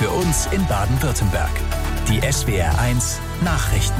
für uns in Baden-Württemberg. Die SWR1 Nachrichten.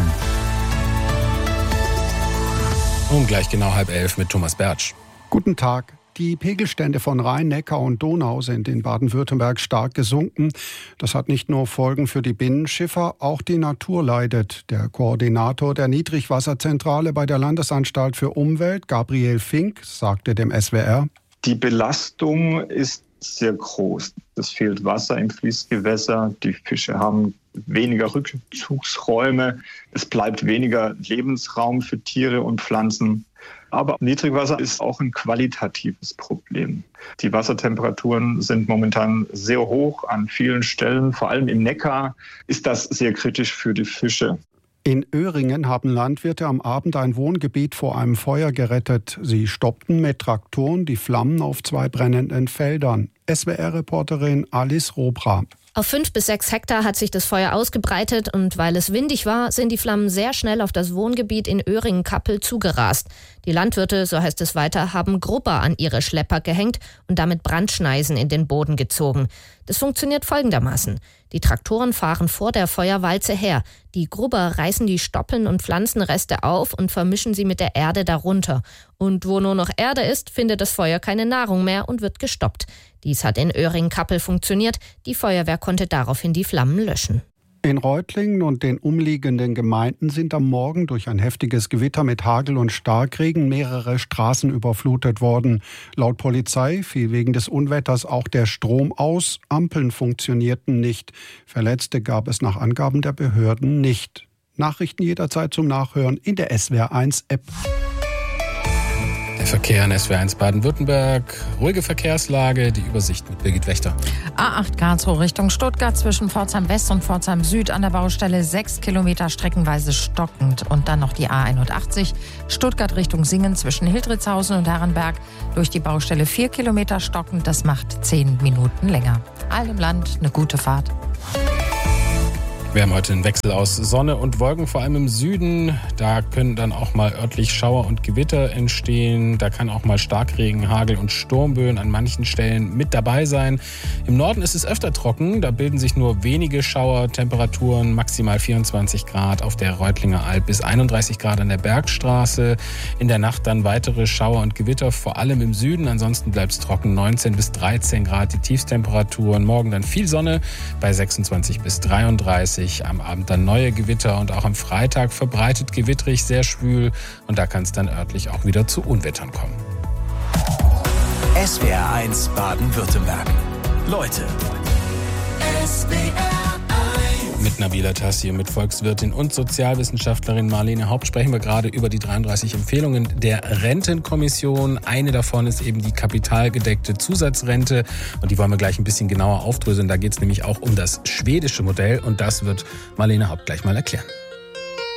Und gleich genau 10:30 mit Thomas Bertsch. Guten Tag. Die Pegelstände von Rhein, Neckar und Donau sind in Baden-Württemberg stark gesunken. Das hat nicht nur Folgen für die Binnenschiffer, auch die Natur leidet. Der Koordinator der Niedrigwasserzentrale bei der Landesanstalt für Umwelt, Gabriel Fink, sagte dem SWR: Die Belastung ist sehr groß. Es fehlt Wasser im Fließgewässer. Die Fische haben weniger Rückzugsräume. Es bleibt weniger Lebensraum für Tiere und Pflanzen. Aber Niedrigwasser ist auch ein qualitatives Problem. Die Wassertemperaturen sind momentan sehr hoch an vielen Stellen. Vor allem im Neckar ist das sehr kritisch für die Fische. In Öhringen haben Landwirte am Abend ein Wohngebiet vor einem Feuer gerettet. Sie stoppten mit Traktoren die Flammen auf 2 brennenden Feldern. SWR-Reporterin Alice Robra. Auf 5 bis 6 Hektar hat sich das Feuer ausgebreitet und weil es windig war, sind die Flammen sehr schnell auf das Wohngebiet in Öhringen-Kappel zugerast. Die Landwirte, so heißt es weiter, haben Grubber an ihre Schlepper gehängt und damit Brandschneisen in den Boden gezogen. Das funktioniert folgendermaßen. Die Traktoren fahren vor der Feuerwalze her. Die Grubber reißen die Stoppeln und Pflanzenreste auf und vermischen sie mit der Erde darunter. Und wo nur noch Erde ist, findet das Feuer keine Nahrung mehr und wird gestoppt. Dies hat in Öhringen-Kappel funktioniert. Die Feuerwehr konnte daraufhin die Flammen löschen. In Reutlingen und den umliegenden Gemeinden sind am Morgen durch ein heftiges Gewitter mit Hagel und Starkregen mehrere Straßen überflutet worden. Laut Polizei fiel wegen des Unwetters auch der Strom aus. Ampeln funktionierten nicht. Verletzte gab es nach Angaben der Behörden nicht. Nachrichten jederzeit zum Nachhören in der SWR1-App. Der Verkehr in SWR1 Baden-Württemberg. Ruhige Verkehrslage, die Übersicht mit Birgit Wächter. A8 Karlsruhe Richtung Stuttgart zwischen Pforzheim West und Pforzheim Süd an der Baustelle 6 Kilometer streckenweise stockend. Und dann noch die A81 Stuttgart Richtung Singen zwischen Hildritzhausen und Herrenberg durch die Baustelle 4 Kilometer stockend. Das macht 10 Minuten länger. All im Land eine gute Fahrt. Wir haben heute einen Wechsel aus Sonne und Wolken, vor allem im Süden. Da können dann auch mal örtlich Schauer und Gewitter entstehen. Da kann auch mal Starkregen, Hagel und Sturmböen an manchen Stellen mit dabei sein. Im Norden ist es öfter trocken. Da bilden sich nur wenige Schauer. Temperaturen maximal 24 Grad auf der Reutlinger Alb bis 31 Grad an der Bergstraße. In der Nacht dann weitere Schauer und Gewitter, vor allem im Süden. Ansonsten bleibt es trocken, 19 bis 13 Grad die Tiefstemperaturen. Morgen dann viel Sonne bei 26 bis 33. Am Abend dann neue Gewitter und auch am Freitag verbreitet gewittrig, sehr schwül. Und da kann es dann örtlich auch wieder zu Unwettern kommen. SWR1 Baden-Württemberg. Leute. Mit Nabila Tassi und mit Volkswirtin und Sozialwissenschaftlerin Marlene Haupt sprechen wir gerade über die 33 Empfehlungen der Rentenkommission. Eine davon ist eben die kapitalgedeckte Zusatzrente und die wollen wir gleich ein bisschen genauer aufdröseln. Da geht es nämlich auch um das schwedische Modell und das wird Marlene Haupt gleich mal erklären.